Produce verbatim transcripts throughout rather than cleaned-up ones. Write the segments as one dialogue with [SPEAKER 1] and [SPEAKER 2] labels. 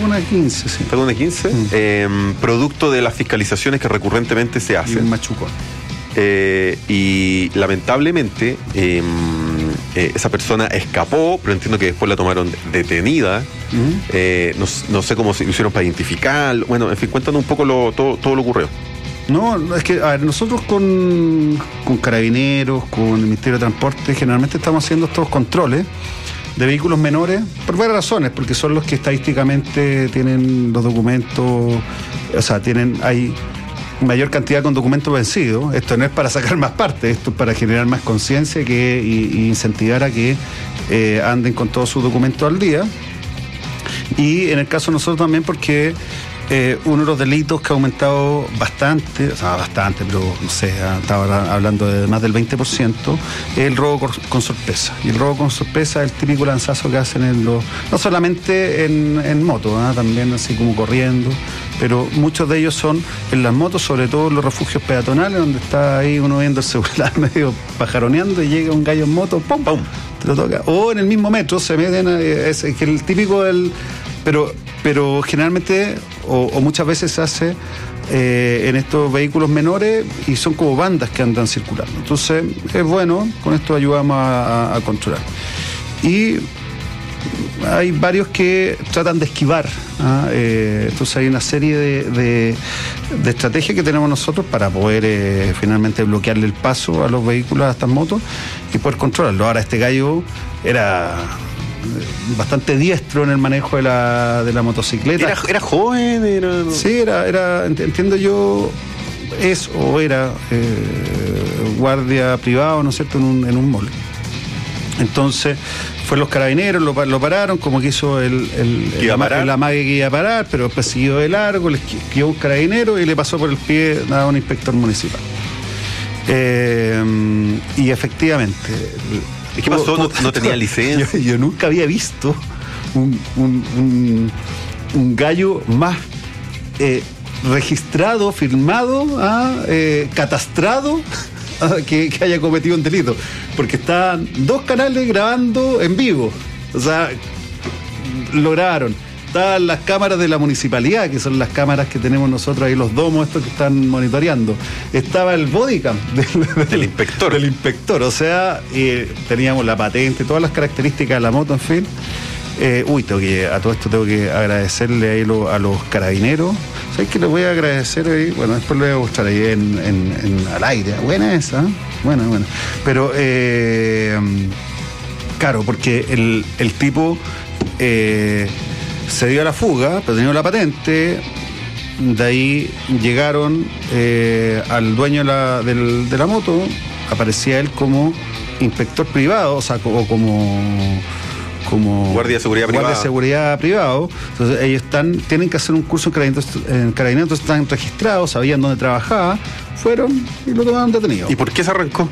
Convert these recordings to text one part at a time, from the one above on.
[SPEAKER 1] con una quince, sí.
[SPEAKER 2] Está con una quince, mm. eh, producto de las fiscalizaciones que recurrentemente se hacen.
[SPEAKER 1] Y un machucón.
[SPEAKER 2] Eh, y lamentablemente eh, eh, esa persona escapó, pero entiendo que después la tomaron detenida. Uh-huh. eh, no, no sé cómo se hicieron para identificar. Bueno, en fin, cuéntanos un poco lo, todo, todo lo ocurrido.
[SPEAKER 1] No, es que, a ver, nosotros con, con Carabineros, con el Ministerio de Transporte, generalmente estamos haciendo estos controles de vehículos menores por varias razones, porque son los que estadísticamente tienen los documentos, o sea, tienen, hay mayor cantidad con documentos vencidos. Esto no es para sacar más parte, esto es para generar más conciencia que, y, y incentivar a que eh, anden con todos sus documentos al día. Y en el caso de nosotros también porque eh, uno de los delitos que ha aumentado bastante, o sea, bastante, pero no sé, estaba hablando de más del veinte por ciento, es el robo con, con sorpresa. Y el robo con sorpresa es el típico lanzazo que hacen en los, no solamente en, en moto, ¿eh? También así como corriendo, pero muchos de ellos son en las motos, sobre todo en los refugios peatonales, donde está ahí uno viendo el celular medio pajaroneando y llega un gallo en moto, ¡pum! ¡Pum! Te lo toca. O en el mismo metro se meten, a, es, es el típico del... Pero, pero generalmente, o, o muchas veces se hace eh, en estos vehículos menores y son como bandas que andan circulando. Entonces, es bueno, con esto ayudamos a, a, a controlar. Y hay varios que tratan de esquivar. ¿ah? Eh, entonces hay una serie de, de, de estrategias que tenemos nosotros para poder eh, finalmente bloquearle el paso a los vehículos, a estas motos, y poder controlarlo. Ahora, este gallo era bastante diestro en el manejo de la, de la motocicleta.
[SPEAKER 2] ¿Era, era joven? Era...
[SPEAKER 1] Sí, era, era, entiendo yo, es o era eh, guardia privado, ¿no es cierto?, en un, en un mall. Entonces, fue los Carabineros, lo, lo pararon, como quiso el, el, el, el, el amague que iba a parar, pero después siguió de largo, le esquivó un carabinero y le pasó por el pie a un inspector municipal. Eh, y efectivamente...
[SPEAKER 2] ¿Qué pasó? ¿No, no tenía licencia?
[SPEAKER 1] Yo, yo nunca había visto un, un, un, un gallo más eh, registrado, filmado, ah, eh, catastrado, ah, que, que haya cometido un delito. Porque estaban dos canales grabando en vivo. O sea, lo grabaron. Estaban las cámaras de la municipalidad, que son las cámaras que tenemos nosotros ahí, los domos estos que están monitoreando. Estaba el bodycam del, del,
[SPEAKER 2] del inspector.
[SPEAKER 1] Del inspector, o sea, eh, teníamos la patente, todas las características de la moto, en fin. Eh, uy, tengo que, a todo esto tengo que agradecerle ahí lo, a los Carabineros. ¿Sabes qué les voy a agradecer ahí? Bueno, después lo voy a mostrar ahí en, en, en al aire. Buena esa, ¿eh? Buena, buena. Pero, eh, claro, porque el, el tipo... Eh, se dio a la fuga, pero tenía la patente. De ahí llegaron eh, al dueño de la, del, de la moto, aparecía él como inspector privado, o sea, o como, como
[SPEAKER 2] guardia de seguridad
[SPEAKER 1] guardia
[SPEAKER 2] privado.
[SPEAKER 1] de seguridad privado. Entonces ellos están, tienen que hacer un curso en Carabineros, en Carabineros, están registrados, sabían dónde trabajaba, fueron y lo tomaron detenido.
[SPEAKER 2] ¿Y por qué se arrancó?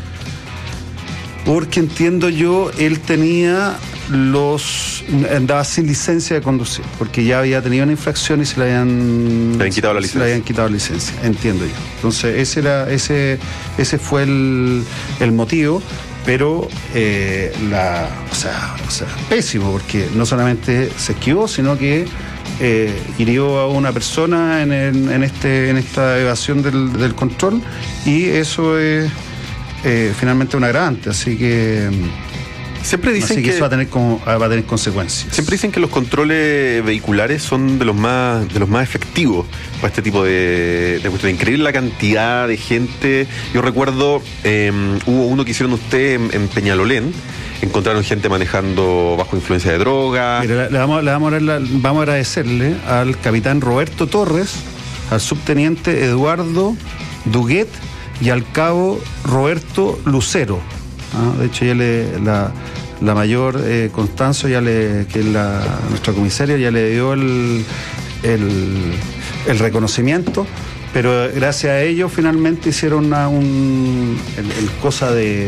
[SPEAKER 1] Porque entiendo yo, él tenía los andaba sin licencia de conducir, porque ya había tenido una infracción y se le habían,
[SPEAKER 2] le habían quitado la licencia.
[SPEAKER 1] Le habían quitado la licencia, entiendo yo. Entonces ese era, ese, ese fue el, el motivo, pero eh, la, o sea, o sea, pésimo, porque no solamente se esquivó, sino que eh, hirió a una persona en, el, en este, en esta evasión del, del control, y eso es eh, finalmente un agravante, así que
[SPEAKER 2] siempre dicen
[SPEAKER 1] Así que,
[SPEAKER 2] que
[SPEAKER 1] eso va a tener como, va a tener consecuencias.
[SPEAKER 2] Siempre dicen que los controles vehiculares son de los más de los más efectivos para este tipo de, de cuestiones. Increíble la cantidad de gente. Yo recuerdo eh, hubo uno que hicieron ustedes en, en Peñalolén. Encontraron gente manejando bajo influencia de droga.
[SPEAKER 1] Mira, le vamos, le vamos, a, la, vamos a agradecerle al capitán Roberto Torres, al subteniente Eduardo Duguet y al cabo Roberto Lucero. ¿Ah? De hecho, ya le, la, la mayor eh, Constanzo, ya le, que es la, nuestra comisaria, ya le dio el, el, el reconocimiento, pero gracias a ellos finalmente hicieron una, un el, el cosa de,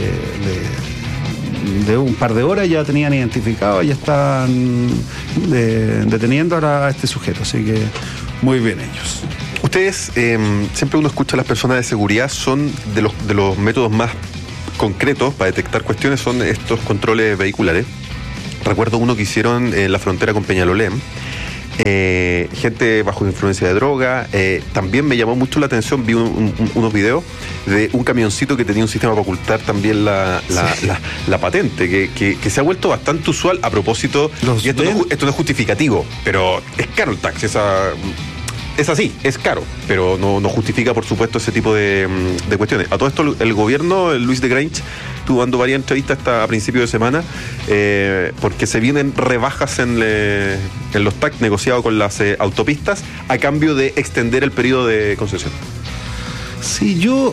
[SPEAKER 1] de, de un par de horas, ya tenían identificado, ya están de, deteniendo a, a este sujeto, así que muy bien ellos.
[SPEAKER 2] Ustedes, eh, siempre uno escucha a las personas de seguridad, son de los, de los métodos más concretos para detectar cuestiones son estos controles vehiculares. Recuerdo uno que hicieron en la frontera con Peñalolén, eh, gente bajo influencia de droga. Eh, también me llamó mucho la atención, vi un, un, unos videos de un camioncito que tenía un sistema para ocultar también la, la, sí. la, la patente, que, que, que se ha vuelto bastante usual a propósito. Y esto no, esto no es justificativo, pero es caro el taxi, esa... Es así, es caro, pero no, no justifica, por supuesto, ese tipo de, de cuestiones. A todo esto, el gobierno, el Luis de Grange, estuvo dando varias entrevistas hasta a principios de semana, eh, porque se vienen rebajas en, le, en los T A C negociados con las eh, autopistas a cambio de extender el periodo de concesión.
[SPEAKER 1] Sí, yo...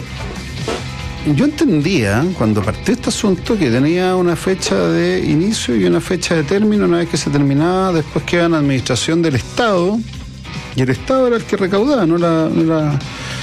[SPEAKER 1] Yo entendía, cuando partió este asunto, que tenía una fecha de inicio y una fecha de término. Una vez que se terminaba, después quedaba en administración del Estado, y el Estado era el que recaudaba, no la... No la...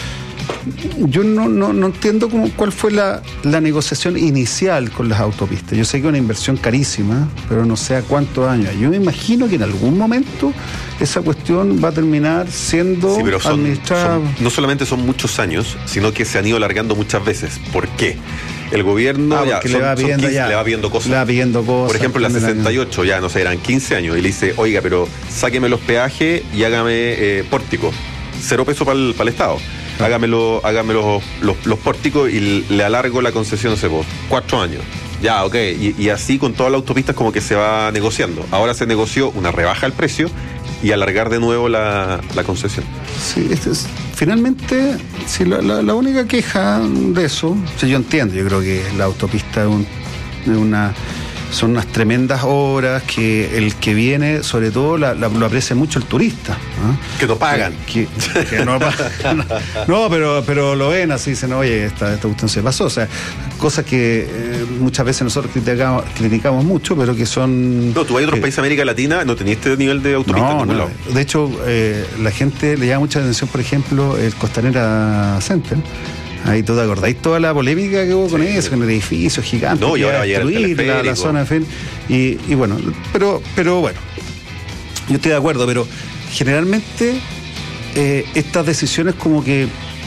[SPEAKER 1] Yo no, no, no entiendo cómo, cuál fue la, la negociación inicial con las autopistas. Yo sé que es una inversión carísima, pero no sé a cuántos años. Yo me imagino que en algún momento esa cuestión va a terminar siendo
[SPEAKER 2] sí, pero son,
[SPEAKER 1] administrada.
[SPEAKER 2] Son, no solamente son muchos años, sino que se han ido alargando muchas veces. ¿Por qué? El gobierno
[SPEAKER 1] ah,
[SPEAKER 2] ya,
[SPEAKER 1] son,
[SPEAKER 2] le, va
[SPEAKER 1] son quince,
[SPEAKER 2] ya le va pidiendo cosas.
[SPEAKER 1] Le va pidiendo cosas.
[SPEAKER 2] Por ejemplo, la sesenta y ocho, ya no sé, eran quince años, y le dice, oiga, pero sáqueme los peajes y hágame eh, pórtico. Cero peso para el, para el Estado. Hágamelo, hágame los, los, los pórticos y le alargo la concesión, no sé, por cuatro años. Ya, ok. Y, y así con todas las autopistas como que se va negociando. Ahora se negoció una rebaja al precio y alargar de nuevo la, la concesión.
[SPEAKER 1] Sí, este es, finalmente, sí, la, la, la única queja de eso, sí, yo entiendo, yo creo que la autopista es, un, es una... son unas tremendas obras que el que viene, sobre todo, la, la, lo aprecia mucho el turista. ¿eh?
[SPEAKER 2] Que no pagan.
[SPEAKER 1] Que, que, que no pagan. No, pero, pero lo ven así, dicen, oye, esta, esta cuestión se pasó. O sea, cosas que eh, muchas veces nosotros criticamos, criticamos mucho, pero que son...
[SPEAKER 2] No, tú vas a otros
[SPEAKER 1] que,
[SPEAKER 2] países de América Latina, no tenías este nivel de autopista.
[SPEAKER 1] No, no. De hecho, eh, la gente le llama mucha atención, por ejemplo, el Costanera Center. Ahí tú te acordáis toda la polémica que hubo sí, con eso, sí. con el edificio gigante,
[SPEAKER 2] no, y ahora va a
[SPEAKER 1] destruir la, la zona, en fin. Y, y bueno, pero, pero bueno, yo estoy de acuerdo, pero generalmente eh, estas decisiones como que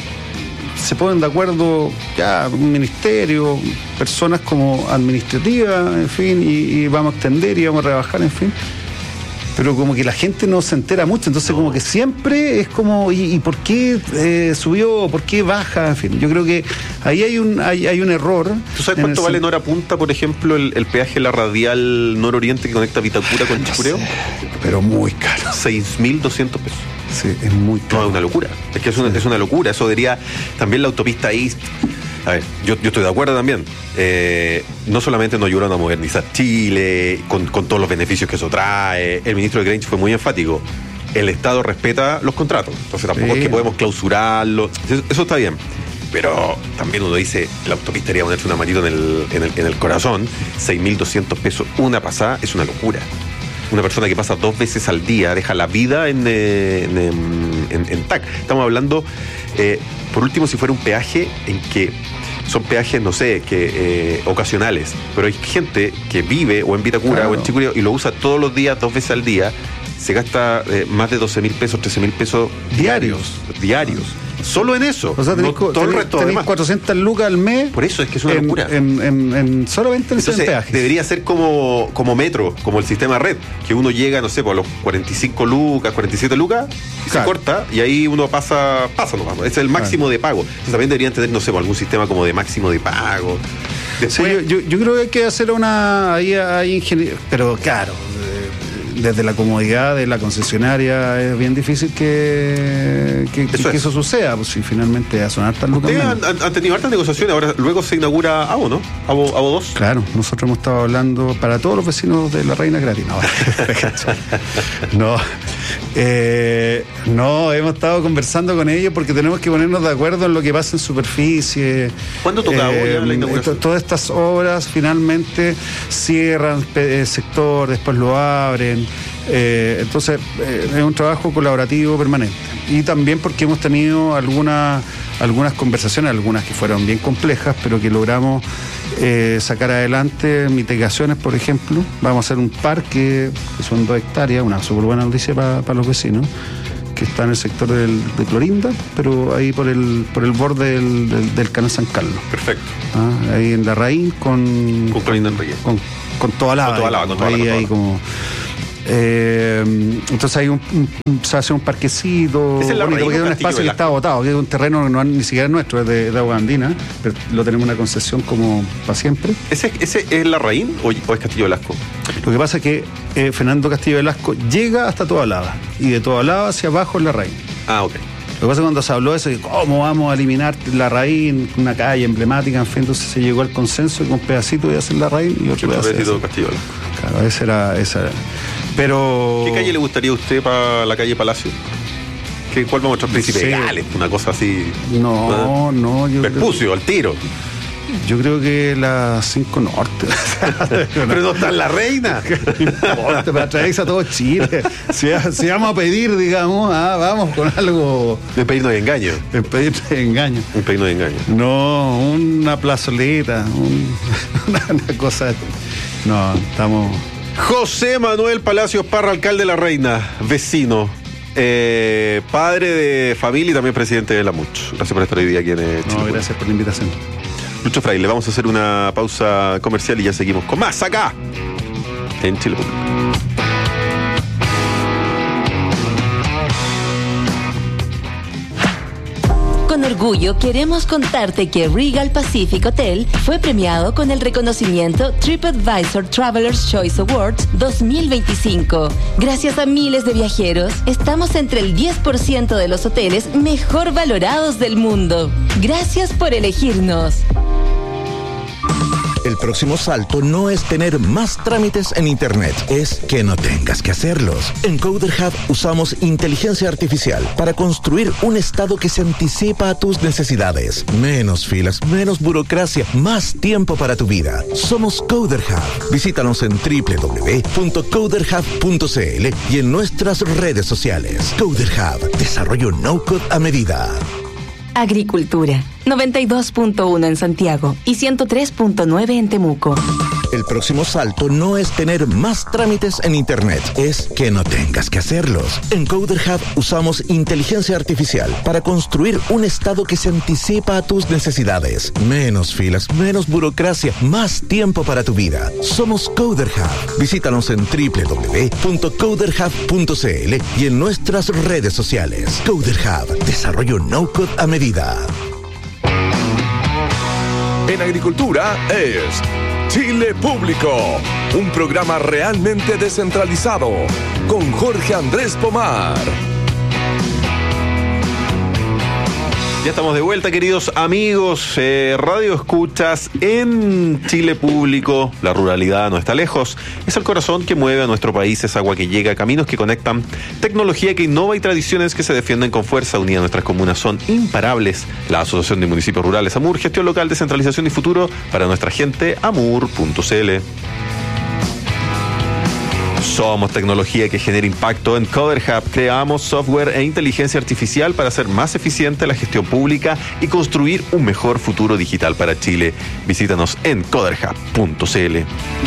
[SPEAKER 1] se ponen de acuerdo ya un ministerio, personas como administrativas, en fin, y, y vamos a extender y vamos a rebajar, en fin. Pero como que la gente no se entera mucho, entonces no. como que siempre es como, ¿y, y por qué eh, subió? ¿Por qué baja? En fin, yo creo que ahí hay un hay, hay un error.
[SPEAKER 2] ¿Tú sabes cuánto vale Nora Punta, por ejemplo, el, el peaje, la radial nororiente que conecta Vitacura con no Chicureo?
[SPEAKER 1] Sé, pero muy caro.
[SPEAKER 2] seis mil doscientos pesos.
[SPEAKER 1] Sí, es muy caro.
[SPEAKER 2] No, es una locura. Es que es una, sí. es una locura. Eso diría también la autopista East. A ver, yo, yo estoy de acuerdo también. Eh, no solamente nos ayudaron a modernizar Chile, con, con todos los beneficios que eso trae. El ministro de Grange fue muy enfático. El Estado respeta los contratos. Entonces tampoco sí. es que podemos clausurarlo. Eso, eso está bien. Pero también uno dice, la autopista iría a ponerse una manito en el, en el, en el corazón. seis mil doscientos pesos una pasada es una locura. Una persona que pasa dos veces al día deja la vida en, en, en, en, en T A C. Estamos hablando, eh, por último, si fuera un peaje en que son peajes, no sé, que eh, ocasionales, pero hay gente que vive o en Vitacura claro. o en Chicureo y lo usa todos los días, dos veces al día, se gasta eh, más de doce mil pesos, trece mil pesos diarios, diarios. Solo en eso.
[SPEAKER 1] O sea, tenés, no, todo tenés, el resto tenés cuatrocientas lucas al mes.
[SPEAKER 2] Por eso es que es una
[SPEAKER 1] en,
[SPEAKER 2] locura.
[SPEAKER 1] En, en, en solamente en
[SPEAKER 2] Entonces, peajes. Debería ser como, como metro, como el sistema red, que uno llega, no sé, por los cuarenta y cinco lucas, cuarenta y siete lucas, y claro. se corta, y ahí uno pasa, pasa nomás. Ese es el máximo claro. de pago. Entonces también deberían tener, no sé, algún sistema como de máximo de pago.
[SPEAKER 1] Después, sí, yo, yo, yo creo que hay que hacer una ahí hay ingeniería, pero claro, desde la comodidad de la concesionaria es bien difícil que, que, eso, que, que eso suceda, pues si finalmente ya son hartas lucas.
[SPEAKER 2] Ustedes han, han tenido hartas negociaciones, ahora luego se inaugura A B O, ¿no? A B O, A B O dos.
[SPEAKER 1] Claro, nosotros hemos estado hablando para todos los vecinos de la Reina gratis. No, no, eh, no, hemos estado conversando con ellos porque tenemos que ponernos de acuerdo en lo que pasa en superficie.
[SPEAKER 2] ¿Cuándo toca eh,
[SPEAKER 1] A B O la inauguración? Todas estas obras finalmente cierran el sector, después lo abren. Eh, entonces eh, es un trabajo colaborativo permanente y también porque hemos tenido algunas algunas conversaciones, algunas que fueron bien complejas, pero que logramos eh, sacar adelante mitigaciones. Por ejemplo, vamos a hacer un parque que son dos hectáreas, una súper buena noticia para pa los vecinos, que está en el sector del, de Clorinda, pero ahí por el por el borde del, del, del canal San Carlos.
[SPEAKER 2] Perfecto.
[SPEAKER 1] Ah, ahí en Larraín con
[SPEAKER 2] con Clorinda en Reyes.
[SPEAKER 1] Con, con toda lava.
[SPEAKER 2] Con toda lava, con toda
[SPEAKER 1] ahí,
[SPEAKER 2] lava.
[SPEAKER 1] Ahí como Eh, entonces hay un, un, se hace un parquecito
[SPEAKER 2] ¿Es en la
[SPEAKER 1] bonito,
[SPEAKER 2] Raín,
[SPEAKER 1] porque es un
[SPEAKER 2] Castillo
[SPEAKER 1] espacio que
[SPEAKER 2] Velasco?
[SPEAKER 1] está botado, que es un terreno que no, ni siquiera es nuestro, es de, de agua andina, pero lo tenemos una concesión como para siempre.
[SPEAKER 2] ¿Ese, ese es la Raín o, o es Castillo Velasco?
[SPEAKER 1] Lo que pasa es que eh, Fernando Castillo Velasco llega hasta Toda Lava y de Toda Lava hacia abajo es la Raín.
[SPEAKER 2] Ah, ok.
[SPEAKER 1] Lo que pasa es que cuando se habló de eso, de cómo vamos a eliminar la Raín, una calle emblemática, en fin, entonces se llegó al consenso que un pedacito iba a ser la Raín y otro
[SPEAKER 2] Un
[SPEAKER 1] pedacito
[SPEAKER 2] pedacito de Castillo Velasco.
[SPEAKER 1] Claro, esa era, esa era. Pero...
[SPEAKER 2] ¿Qué calle le gustaría a usted para la calle Palacio? ¿Qué, ¿Cuál va a mostrar? Príncipe
[SPEAKER 1] Sí.
[SPEAKER 2] de Gales, una cosa así.
[SPEAKER 1] No,
[SPEAKER 2] ¿Ah?
[SPEAKER 1] no, yo creo,
[SPEAKER 2] Vespucio, al tiro.
[SPEAKER 1] yo creo que la cinco Norte.
[SPEAKER 2] Pero no está en la Reina.
[SPEAKER 1] Para traerse a todo Chile. Si, si vamos a pedir, digamos, ah, vamos con algo,
[SPEAKER 2] De pedirnos de engaño.
[SPEAKER 1] en pedir de engaño.
[SPEAKER 2] Un pedirnos de engaño.
[SPEAKER 1] No, una plazoleta, un- una, una cosa. No, estamos.
[SPEAKER 2] José Manuel Palacios Parra, alcalde de la Reina, vecino, eh, padre de familia y también presidente de la Much. Gracias por estar hoy día aquí en eh, Chile.
[SPEAKER 1] No, gracias por la invitación.
[SPEAKER 2] Lucho Fraile, vamos a hacer una pausa comercial y ya seguimos con más acá en Chile Público.
[SPEAKER 3] Con orgullo queremos contarte que Regal Pacific Hotel fue premiado con el reconocimiento TripAdvisor Traveler's Choice Awards dos mil veinticinco. Gracias a miles de viajeros, estamos entre el diez por ciento de los hoteles mejor valorados del mundo. Gracias por elegirnos.
[SPEAKER 4] El próximo salto no es tener más trámites en Internet, es que no tengas que hacerlos. En Coder Hub usamos inteligencia artificial para construir un estado que se anticipa a tus necesidades. Menos filas, menos burocracia, más tiempo para tu vida. Somos Coder Hub. Visítanos en doble u doble u doble u punto coder hub punto c l y en nuestras redes sociales. Coder Hub, desarrollo no-code a medida.
[SPEAKER 3] Agricultura, noventa y dos punto uno en Santiago y ciento tres punto nueve en Temuco.
[SPEAKER 4] El próximo salto no es tener más trámites en Internet, es que no tengas que hacerlos. En Coder Hub usamos inteligencia artificial para construir un estado que se anticipa a tus necesidades. Menos filas, menos burocracia, más tiempo para tu vida. Somos Coder Hub. Visítanos en doble u doble u doble u punto coder hub punto c l y en nuestras redes sociales. Coder Hub, desarrollo no-code a medida.
[SPEAKER 5] En agricultura es Chile Público, un programa realmente descentralizado con Jorge Andrés Pomar.
[SPEAKER 2] Ya estamos de vuelta, queridos amigos, eh, Radio Escuchas en Chile Público. La ruralidad no está lejos, es el corazón que mueve a nuestro país, es agua que llega, caminos que conectan, tecnología que innova y tradiciones que se defienden con fuerza. Unidas nuestras comunas son imparables. La Asociación de Municipios Rurales AMUR, gestión local, descentralización y futuro para nuestra gente, amur punto c l. Somos tecnología que genera impacto. En Coder Hub creamos software e inteligencia artificial para hacer más eficiente la gestión pública y construir un mejor futuro digital para Chile. Visítanos en coder hub punto c l.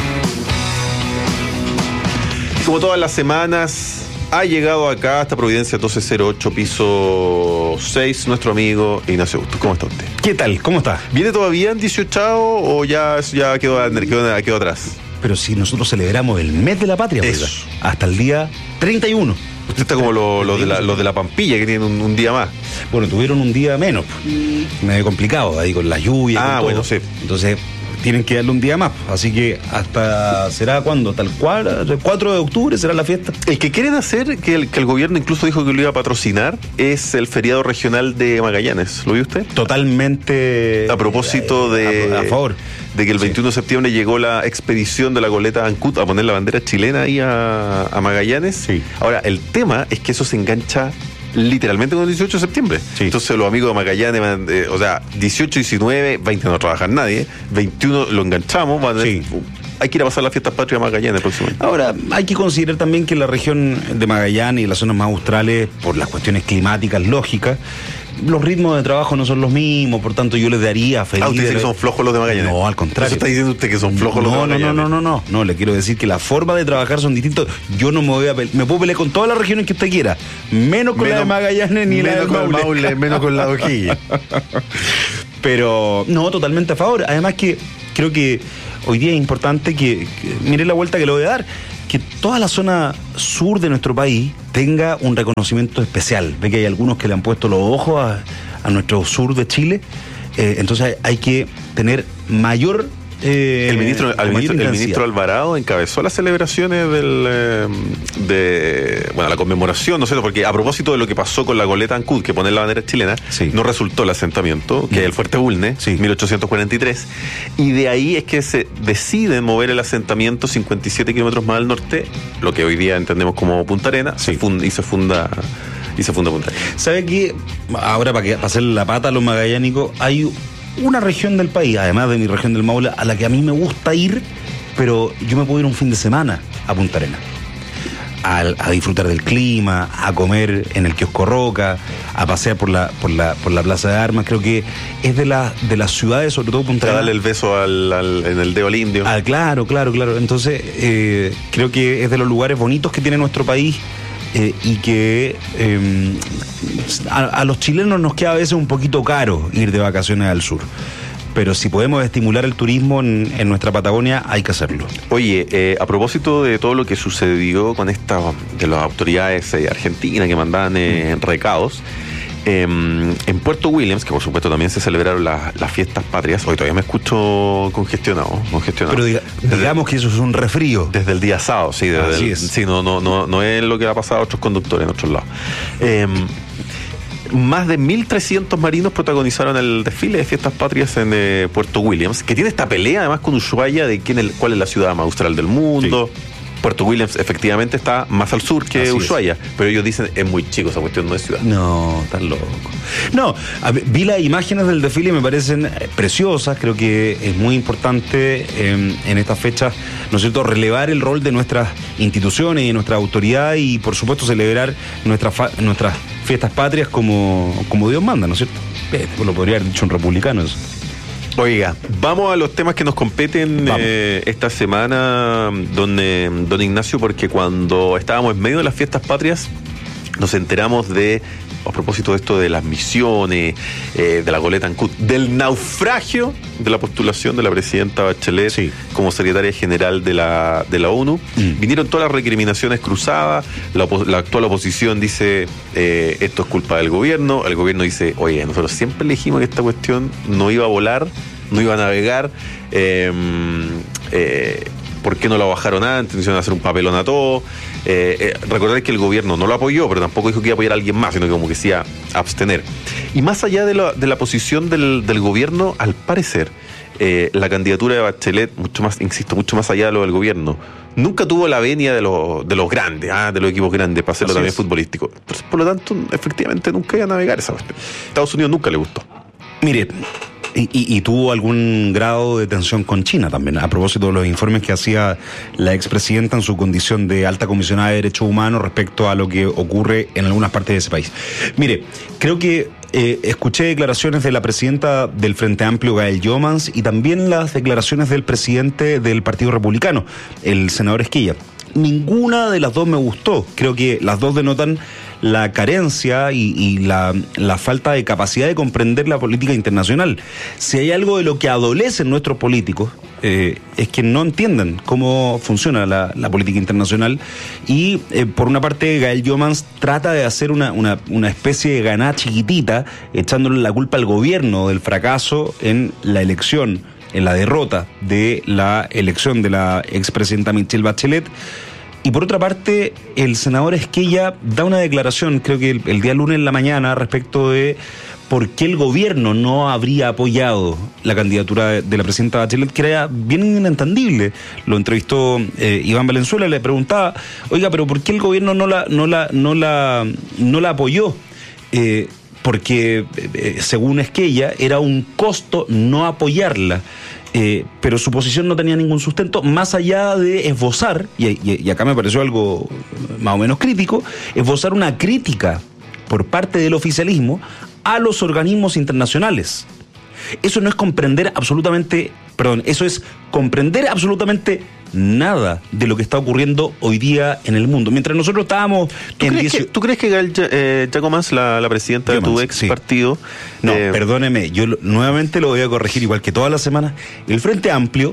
[SPEAKER 2] Como todas las semanas, ha llegado acá hasta Providencia doce cero ocho, piso seis, nuestro amigo Ignacio Augusto. ¿Cómo está usted?
[SPEAKER 6] ¿Qué tal? ¿Cómo está?
[SPEAKER 2] ¿Viene todavía en dieciocho o ya, ya quedó, quedó, quedó atrás?
[SPEAKER 6] Pero si nosotros celebramos el mes de la patria,
[SPEAKER 2] Eso.
[SPEAKER 6] oiga, hasta el día treinta y uno.
[SPEAKER 2] Usted está como los lo de, la, lo de la Pampilla, que tienen un, un día más.
[SPEAKER 6] Bueno, tuvieron un día menos, medio complicado ahí con la lluvia.
[SPEAKER 2] Ah,
[SPEAKER 6] con todo.
[SPEAKER 2] bueno, sí.
[SPEAKER 6] Entonces tienen que darle un día más. Así que hasta, ¿será cuándo? Tal cual, el cuatro de octubre será la fiesta.
[SPEAKER 2] El que quieren hacer, que el, que el gobierno incluso dijo que lo iba a patrocinar, es el feriado regional de Magallanes. ¿Lo vio usted?
[SPEAKER 6] Totalmente.
[SPEAKER 2] A propósito de,
[SPEAKER 6] A, a favor.
[SPEAKER 2] de que el
[SPEAKER 6] Sí.
[SPEAKER 2] veintiuno de septiembre llegó la expedición de la goleta Ancut a poner la bandera chilena ahí a, a Magallanes.
[SPEAKER 6] Sí.
[SPEAKER 2] Ahora, el tema es que eso se engancha literalmente con el dieciocho de septiembre.
[SPEAKER 6] Sí.
[SPEAKER 2] Entonces los amigos de Magallanes, van, eh, o sea, dieciocho, diecinueve, veinte no trabajan nadie, veintiuno lo enganchamos, van a
[SPEAKER 6] Sí.
[SPEAKER 2] hay que ir a pasar las fiestas patrias a Magallanes el próximo año.
[SPEAKER 6] Ahora, hay que considerar también que la región de Magallanes y las zonas más australes, por las cuestiones climáticas lógicas, los ritmos de trabajo no son los mismos, por tanto yo les daría feliz.
[SPEAKER 2] Ah, ¿usted dice
[SPEAKER 6] de-
[SPEAKER 2] que son flojos los de Magallanes?
[SPEAKER 6] No, al contrario.
[SPEAKER 2] Eso está diciendo usted que son flojos
[SPEAKER 6] no,
[SPEAKER 2] los de
[SPEAKER 6] no,
[SPEAKER 2] Magallanes.
[SPEAKER 6] no, no, no, no, no, le quiero decir que la forma de trabajar son distintos. Yo no me voy a pelear, me puedo pelear con todas las regiones que usted quiera, menos con la de Magallanes ni la
[SPEAKER 2] menos
[SPEAKER 6] del
[SPEAKER 2] con el
[SPEAKER 6] Maule.
[SPEAKER 2] Maule, menos con la de O'Higgins.
[SPEAKER 6] Pero no, totalmente a favor. Además que creo que hoy día es importante que, que mire la vuelta que le voy a dar. que toda la zona sur de nuestro país tenga un reconocimiento especial. Ve que hay algunos que le han puesto los ojos a, a nuestro sur de Chile, eh, entonces hay, hay que tener mayor... Eh,
[SPEAKER 2] el ministro, el, ministro, el ministro Alvarado encabezó las celebraciones del eh, de bueno la conmemoración, ¿no es cierto? Porque a propósito de lo que pasó con la goleta Ancud, que pone la bandera chilena, sí. no resultó el asentamiento, que es el Fuerte Bulnes, sí. mil ochocientos cuarenta y tres, y de ahí es que se decide mover el asentamiento cincuenta y siete kilómetros más al norte, lo que hoy día entendemos como Punta Arenas, sí. se funda, y se funda y se funda Punta Arenas.
[SPEAKER 6] ¿Sabe qué? Ahora, para, que, para hacer la pata a los magallánicos, hay una región del país, además de mi región del Maule, a la que a mí me gusta ir, pero yo me puedo ir un fin de semana a Punta Arenas, a, a disfrutar del clima, a comer en el kiosco Roca, a pasear por la por la por la Plaza de Armas. Creo que es de las de las ciudades, sobre todo Punta Arenas.
[SPEAKER 2] Darle el beso al, al, en el dedo al indio.
[SPEAKER 6] Ah, claro, claro, claro. Entonces, eh, creo que es de los lugares bonitos que tiene nuestro país. Eh, y que eh, a, a los chilenos nos queda a veces un poquito caro ir de vacaciones al sur. Pero si podemos estimular el turismo en, en nuestra Patagonia, hay que hacerlo.
[SPEAKER 2] Oye, eh, a propósito de todo lo que sucedió con esta, de las autoridades eh, argentinas que mandaban eh, recados, eh, en Puerto Williams, que por supuesto también se celebraron las, las fiestas patrias, hoy todavía me escucho congestionado, congestionado.
[SPEAKER 6] Pero diga,
[SPEAKER 2] desde,
[SPEAKER 6] digamos que eso es un resfrío.
[SPEAKER 2] Desde el día sábado, sí. Desde
[SPEAKER 6] Así
[SPEAKER 2] el,
[SPEAKER 6] es.
[SPEAKER 2] Sí, no, no, no, no es lo que ha pasado a otros conductores en otros lados. Eh, Más de mil trescientos marinos protagonizaron el desfile de fiestas patrias en eh, Puerto Williams, que tiene esta pelea además con Ushuaia de quién es, cuál es la ciudad más austral del mundo. Sí. Puerto Williams efectivamente está más al sur que Así Ushuaia, es. Pero ellos dicen es muy chico, esa cuestión no es ciudad.
[SPEAKER 6] No, tan loco. No, a ver, vi las imágenes del desfile y me parecen preciosas. Creo que es muy importante eh, en estas fechas, ¿no es cierto?, relevar el rol de nuestras instituciones y de nuestra autoridad y por supuesto celebrar nuestras fa- nuestras fiestas patrias como, como Dios manda, ¿no es cierto? Eh, lo podría haber dicho un republicano eso.
[SPEAKER 2] Oiga, vamos a los temas que nos competen eh, esta semana, don, eh, don Ignacio, porque cuando estábamos en medio de las fiestas patrias nos enteramos de, a propósito de esto de las misiones, eh, de la goleta Ancud, del naufragio de la postulación de la presidenta Bachelet sí. como secretaria general de la, de la ONU. Mm. Vinieron todas las recriminaciones cruzadas, la, la actual oposición dice eh, esto es culpa del gobierno, el gobierno dice, oye, nosotros siempre dijimos que esta cuestión no iba a volar, no iba a navegar, eh, eh, ¿por qué no la bajaron antes? Hicieron hacer un papelón a todo. Eh, eh, recordar que el gobierno no lo apoyó, pero tampoco dijo que iba a apoyar a alguien más, sino que como que decía abstener. Y más allá de la, de la posición del, del gobierno, al parecer, eh, la candidatura de Bachelet, mucho más, insisto, mucho más allá de lo del gobierno, nunca tuvo la venia de los, de los grandes, ah, de los equipos grandes, para hacerlo Así también es. futbolístico. Por, por lo tanto, efectivamente, nunca iba a navegar esa cuestión. Estados Unidos nunca le gustó.
[SPEAKER 6] Mire, Y, y, y tuvo algún grado de tensión con China también, a propósito de los informes que hacía la expresidenta en su condición de alta comisionada de derechos humanos respecto a lo que ocurre en algunas partes de ese país. Mire, creo que eh, escuché declaraciones de la presidenta del Frente Amplio, Gael Jomans, y también las declaraciones del presidente del Partido Republicano, el senador Esquella. Ninguna de las dos me gustó. Creo que las dos denotan la carencia y, y la, la falta de capacidad de comprender la política internacional. Si hay algo de lo que adolecen nuestros políticos, eh, es que no entienden cómo funciona la, la política internacional. Y eh, por una parte, Gael Jomans trata de hacer una, una, una especie de ganá chiquitita, echándole la culpa al gobierno del fracaso en la elección, en la derrota de la elección de la expresidenta Michelle Bachelet. Y por otra parte, el senador Esquella da una declaración, creo que el, el día lunes en la mañana, respecto de por qué el gobierno no habría apoyado la candidatura de, de la presidenta Bachelet, que era bien inentendible. Lo entrevistó eh, Iván Valenzuela y le preguntaba, oiga, pero ¿por qué el gobierno no la, no la, no la, no la apoyó? Eh, porque, eh, según Esquella, era un costo no apoyarla. Eh, pero su posición no tenía ningún sustento, más allá de esbozar, y, y, y acá me pareció algo más o menos crítico, esbozar una crítica por parte del oficialismo a los organismos internacionales. Eso no es comprender absolutamente, perdón, eso es comprender absolutamente nada de lo que está ocurriendo hoy día en el mundo. Mientras nosotros estábamos
[SPEAKER 2] ¿Tú
[SPEAKER 6] en
[SPEAKER 2] crees,
[SPEAKER 6] dieci...
[SPEAKER 2] que, ¿Tú crees que Gael eh, Jacomans, la, la presidenta Jacomans, de tu ex sí. partido?
[SPEAKER 6] No,
[SPEAKER 2] eh...
[SPEAKER 6] perdóneme, yo lo, nuevamente lo voy a corregir igual que todas las semanas. El Frente Amplio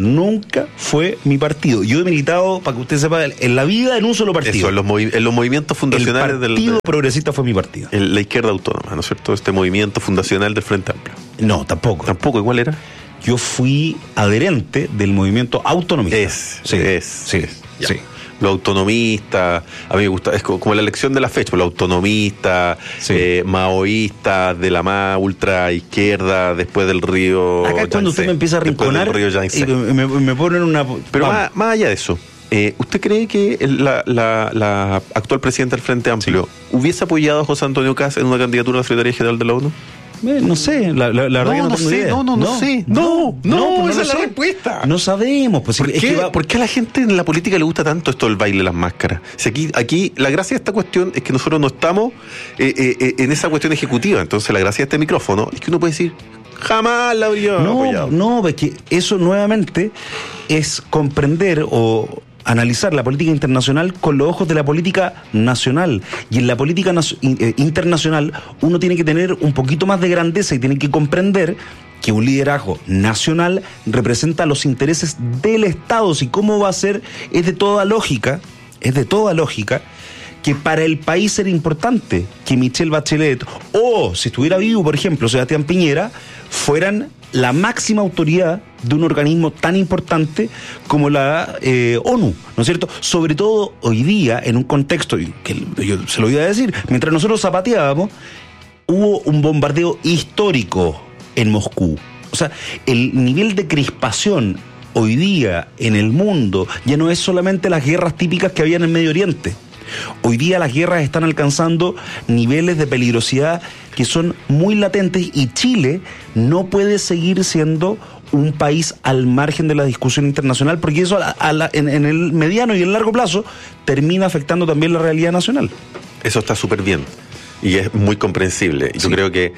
[SPEAKER 6] nunca fue mi partido. Yo he militado, para que usted sepa, en la vida en un solo partido.
[SPEAKER 2] Eso, en los, movi- en los movimientos fundacionales
[SPEAKER 6] el
[SPEAKER 2] del...
[SPEAKER 6] Partido Progresista fue mi partido.
[SPEAKER 2] El, la izquierda autónoma, ¿no es cierto? Este movimiento fundacional del Frente Amplio.
[SPEAKER 6] No, tampoco.
[SPEAKER 2] ¿Tampoco? ¿Y cuál era?
[SPEAKER 6] Yo fui adherente del movimiento autonomista.
[SPEAKER 2] Es,
[SPEAKER 6] sí,
[SPEAKER 2] es,
[SPEAKER 6] sí,
[SPEAKER 2] es, ya.
[SPEAKER 6] sí.
[SPEAKER 2] Lo autonomista, a mí me gusta, es como, como la elección de la fecha, lo autonomista,
[SPEAKER 6] Sí.
[SPEAKER 2] eh, maoísta, de la más ultra izquierda, después del río
[SPEAKER 6] Acá es cuando usted
[SPEAKER 2] Yangtze,
[SPEAKER 6] me empieza a
[SPEAKER 2] después del
[SPEAKER 6] rinconar
[SPEAKER 2] río
[SPEAKER 6] y
[SPEAKER 2] Yangtze.
[SPEAKER 6] me, me, me ponen una...
[SPEAKER 2] Pero
[SPEAKER 6] Vamos.
[SPEAKER 2] más, más allá de eso, eh, ¿usted cree que el- la, la, la actual presidenta del Frente Amplio hubiese apoyado a José Antonio Caz en una candidatura a la Secretaría General de la ONU?
[SPEAKER 6] Eh, no sé, la, la, la verdad que no, tengo idea.
[SPEAKER 2] no, no, no sé. No, no,
[SPEAKER 6] pues
[SPEAKER 2] esa
[SPEAKER 6] lo
[SPEAKER 2] es la
[SPEAKER 6] sé.
[SPEAKER 2] respuesta.
[SPEAKER 6] No sabemos. Pues,
[SPEAKER 2] ¿Por
[SPEAKER 6] es
[SPEAKER 2] qué,
[SPEAKER 6] que va-
[SPEAKER 2] por qué a la gente en la política le gusta tanto esto del baile de las máscaras? Si aquí, aquí la gracia de esta cuestión es que nosotros no estamos eh, eh, eh, en esa cuestión ejecutiva. Entonces la gracia de este micrófono es que uno puede decir, jamás la habría apoyado.
[SPEAKER 6] No, no, es que eso nuevamente es comprender o analizar la política internacional con los ojos de la política nacional. Y en la política nacio- eh, internacional uno tiene que tener un poquito más de grandeza y tiene que comprender que un liderazgo nacional representa los intereses del Estado. Si cómo va a ser, es de toda lógica, es de toda lógica que para el país era importante que Michelle Bachelet o, si estuviera vivo, por ejemplo, Sebastián Piñera, fueran la máxima autoridad de un organismo tan importante como la eh, ONU, ¿no es cierto? Sobre todo hoy día, en un contexto, y que yo se lo voy a decir, mientras nosotros zapateábamos, hubo un bombardeo histórico en Moscú. O sea, el nivel de crispación hoy día en el mundo ya no es solamente las guerras típicas que había en el Medio Oriente. Hoy día las guerras están alcanzando niveles de peligrosidad que son muy latentes y Chile no puede seguir siendo un país al margen de la discusión internacional porque eso a la, a la, en, en el mediano y el largo plazo termina afectando también la realidad nacional.
[SPEAKER 2] Eso está súper bien y es muy comprensible. Yo
[SPEAKER 6] Sí.
[SPEAKER 2] creo que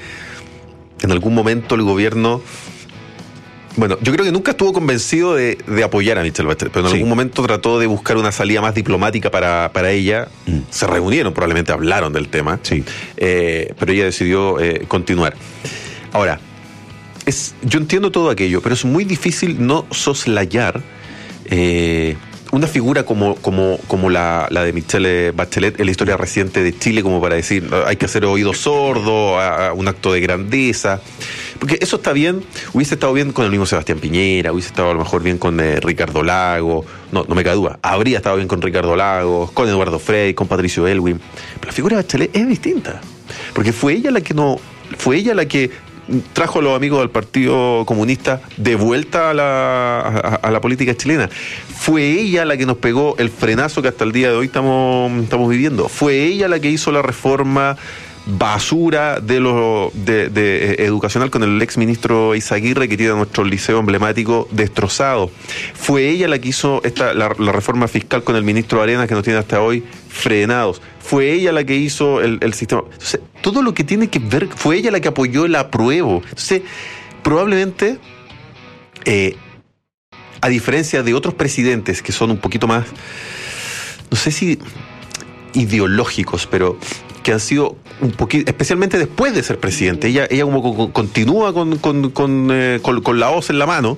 [SPEAKER 2] en algún momento el gobierno... Bueno, yo creo que nunca estuvo convencido de, de apoyar a Michelle Bachelet, pero en
[SPEAKER 6] Sí.
[SPEAKER 2] algún momento trató de buscar una salida más diplomática para, para ella.
[SPEAKER 6] Mm.
[SPEAKER 2] Se reunieron, probablemente hablaron del tema,
[SPEAKER 6] Sí.
[SPEAKER 2] eh, pero ella decidió eh, continuar. Ahora, es, yo entiendo todo aquello, pero es muy difícil no soslayar eh, una figura como, como, como la, la de Michelle Bachelet en la historia reciente de Chile, como para decir, hay que hacer oídos sordos, a, a un acto de grandeza. Porque eso está bien, hubiese estado bien con el mismo Sebastián Piñera, hubiese estado a lo mejor bien con eh, Ricardo Lagos, no, no me cabe duda, habría estado bien con Ricardo Lagos, con Eduardo Frei, con Patricio Elwin, pero la figura de Bachelet es distinta, porque fue ella la que no, fue ella la que trajo a los amigos del Partido Comunista de vuelta a la, a, a la política chilena. Fue ella la que nos pegó el frenazo que hasta el día de hoy estamos, estamos viviendo. Fue ella la que hizo la reforma basura de lo de, de eh, educacional con el ex ministro Izaguirre, que tiene nuestro liceo emblemático destrozado. Fue ella la que hizo esta la, la reforma fiscal con el ministro Arenas, que nos tiene hasta hoy frenados. Fue ella la que hizo el, el sistema. Entonces, todo lo que tiene que ver, fue ella la que apoyó el apruebo. Entonces, probablemente, eh, a diferencia de otros presidentes que son un poquito más, no sé si ideológicos, pero que han sido un poquito, especialmente después de ser presidente, ella, ella como co- continúa con, con, con, eh, con, con la hoz en la mano,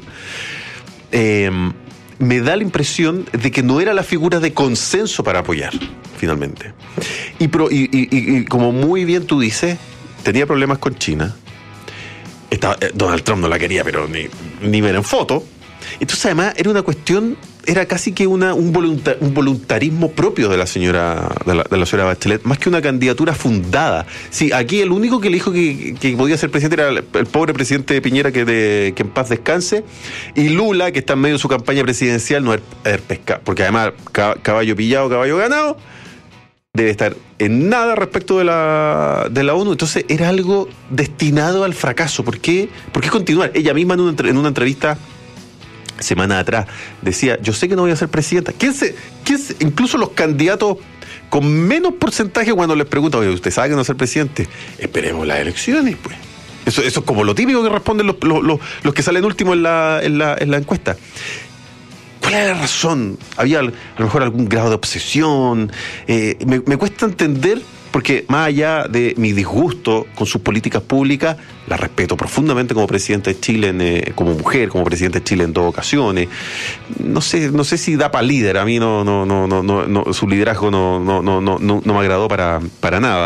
[SPEAKER 2] eh, me da la impresión de que no era la figura de consenso para apoyar, finalmente. Y, pro, y, y, y, y como muy bien tú dices, tenía problemas con China. Estaba, eh, Donald Trump no la quería, pero ni, ni ver en foto. Entonces, además, era una cuestión, era casi que una, un, voluntar, un voluntarismo propio de la señora de la, de la señora Bachelet, más que una candidatura fundada. Sí, aquí el único que le dijo que, que podía ser presidente era el, el pobre presidente Piñera, que, de, que en paz descanse, y Lula, que está en medio de su campaña presidencial, no haber, haber pescado, porque además caballo pillado, caballo ganado, debe estar en nada respecto de la, de la ONU. Entonces era algo destinado al fracaso. ¿Por qué? ¿Por qué continuar? Ella misma en una, en una entrevista semana atrás decía, yo sé que no voy a ser presidenta. ¿Quién se, quién se, incluso los candidatos con menos porcentaje, cuando les preguntan, oye, ¿usted sabe que no va a ser presidente? Esperemos las elecciones, pues. Eso, eso es como lo típico que responden los, los, los, los que salen últimos en la, en la, en la encuesta. ¿Cuál era la razón? ¿Había a lo mejor algún grado de obsesión? Eh, me, me cuesta entender porque más allá de mi disgusto con sus políticas públicas, la respeto profundamente como presidenta de Chile, en, eh, como mujer, como presidenta de Chile en dos ocasiones. No sé, no sé si da para líder. A mí no, no, no, no, no, no su liderazgo no, no, no, no, no me agradó para, para nada.